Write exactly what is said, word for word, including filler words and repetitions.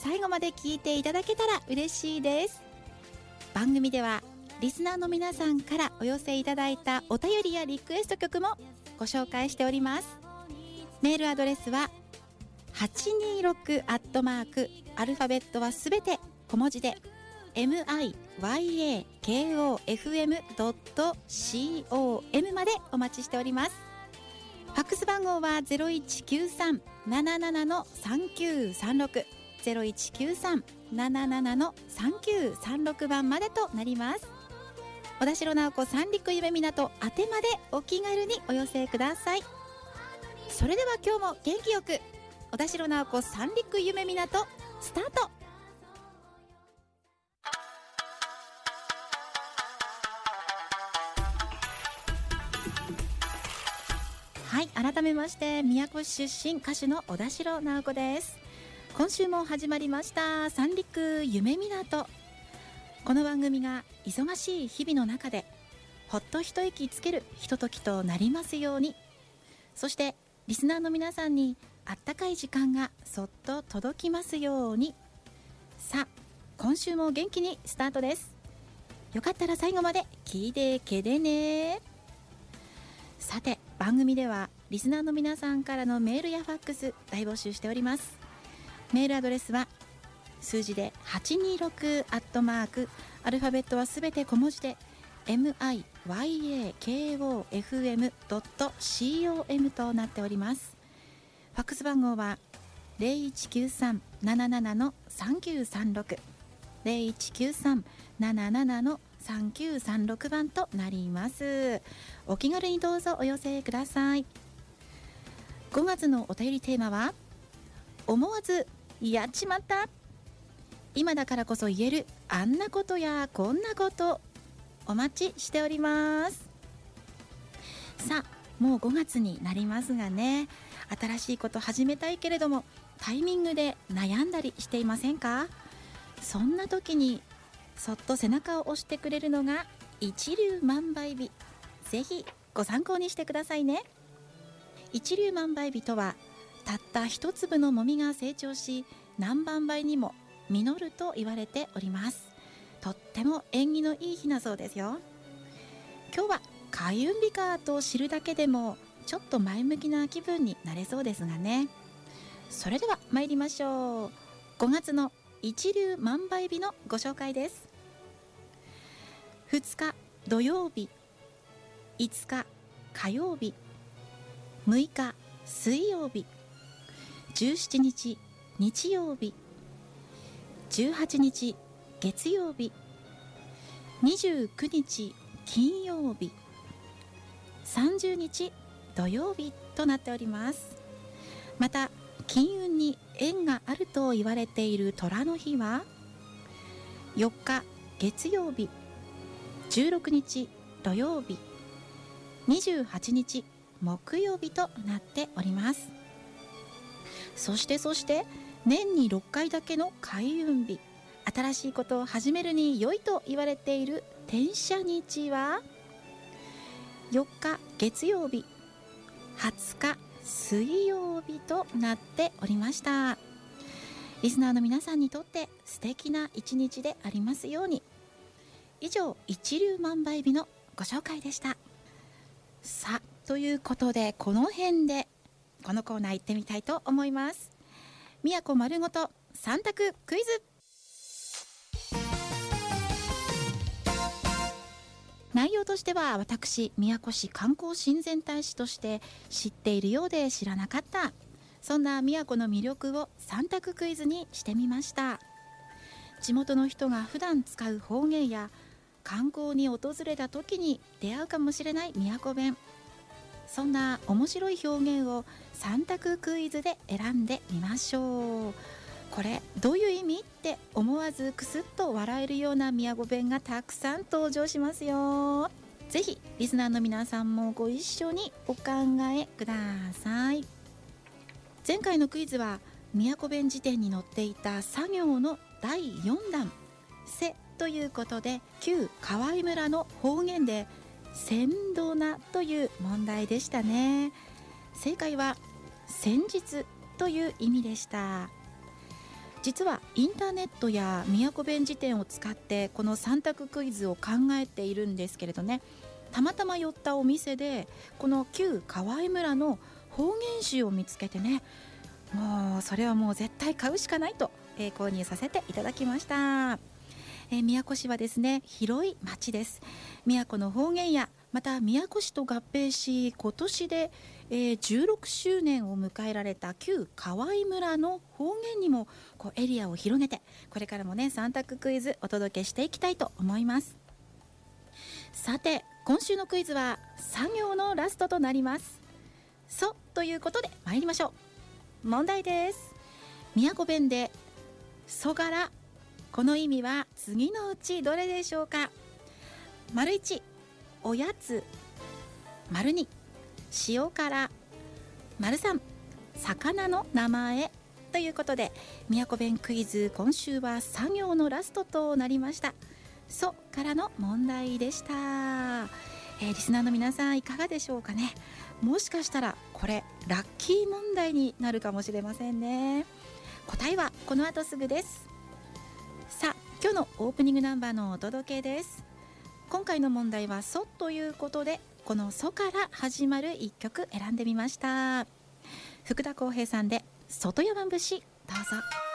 最後まで聞いていただけたら嬉しいです。番組ではリスナーの皆さんからお寄せいただいたお便りやリクエスト曲もご紹介しております。メールアドレスははちにろくアットマークアルファベットはすべて小文字で ミヤコフエムドットコム までお待ちしております。ファックス番号は ゼロいちきゅうさん なななな さんきゅうさんろく ゼロいちきゅうさん なななな さんきゅうさんろく 番までとなります。小田代直子三陸夢港宛てまでお気軽にお寄せください。それでは今日も元気よく小田代直子三陸夢港スタート。はい、改めまして宮古市出身歌手の小田代直子です。今週も始まりました三陸夢港。この番組が忙しい日々の中でほっと一息つけるひとときとなりますように。そしてリスナーの皆さんにあったかい時間がそっと届きますように。さあ今週も元気にスタートです。よかったら最後まで聞いてけでね。さて番組ではリスナーの皆さんからのメールやファックス大募集しております。メールアドレスは数字ではちにろくアットマークアルファベットはすべて小文字で ミヤコフエムドットコム となっております。ファックス番号は ゼロいちきゅうさん なななな さんきゅうさんろく ゼロいちきゅうさん なななな さんきゅうさんろく 番となります。お気軽にどうぞお寄せください。ごがつのお便りテーマは思わずやっちまった、今だからこそ言えるあんなことやこんなこと、お待ちしております。さあもうごがつになりますがね、新しいこと始めたいけれどもタイミングで悩んだりしていませんか？そんな時にそっと背中を押してくれるのが一粒万倍日。ぜひご参考にしてくださいね。一粒万倍日とはたった一粒のもみが成長し何万倍にも実ると言われております。とっても縁起のいい日なそうですよ。今日は開運日かと知るだけでもちょっと前向きな気分になれそうですがね。それでは参りましょう。ごがつの一粒万倍日のご紹介です。ふつか土曜日、いつか火曜日、むいか水曜日、じゅうしちにち日曜日、じゅうはちにち月曜日、にじゅうくにち金曜日、さんじゅうにち土曜日となっております。また金運に縁があると言われている寅の日はよっか月曜日、じゅうろくにち土曜日、にじゅうはちにち木曜日となっております。そしてそして年にろっかいだけの開運日、新しいことを始めるに良いと言われている天赦日はよっか月曜日、はつか水曜日となっておりました。リスナーの皆さんにとって素敵な一日でありますように。以上一粒万倍日のご紹介でした。さあということでこの辺でこのコーナー行ってみたいと思います。宮古丸ごとさん択クイズ。内容としては私宮古市観光親善大使として知っているようで知らなかった、そんな宮古の魅力をさん択クイズにしてみました。地元の人が普段使う方言や観光に訪れた時に出会うかもしれない宮古弁、そんな面白い表現をさん択クイズで選んでみましょう。これどういう意味って思わずクスッと笑えるような宮古弁がたくさん登場しますよ。ぜひリスナーの皆さんもご一緒にお考えください。前回のクイズは宮古弁辞典に載っていた作業のだいよんだんせということで旧河合村の方言で先度なという問題でしたね。正解は先日という意味でした。 実はインターネットや宮古弁辞典を使ってこのさん択クイズを考えているんですけれどね、たまたま寄ったお店でこの旧河合村の方言集を見つけてね、もうそれはもう絶対買うしかないと、えー購入させていただきました。えー宮古市はですね、広い町です。宮古の方言やまた宮古市と合併し、今年で、えーじゅうろくしゅうねんを迎えられた旧河合村の方言にもこうエリアを広げて、これからもねさん択クイズお届けしていきたいと思います。さて今週のクイズは作業のラストとなります。そということで参りましょう。問題です。宮古弁でそがら、この意味は次のうちどれでしょうか。丸いち、おやつ。丸に、塩辛。丸さん、魚の名前。ということで宮古弁クイズ、今週は作業のラストとなりました。そからの問題でした。えーリスナーの皆さんいかがでしょうかね。もしかしたらこれラッキー問題になるかもしれませんね。答えはこの後すぐです。さあ今日のオープニングナンバーのお届けです。今回の問題はそということで、このそから始まるいっきょく選んでみました。福田浩平さんで外山節、どうぞ。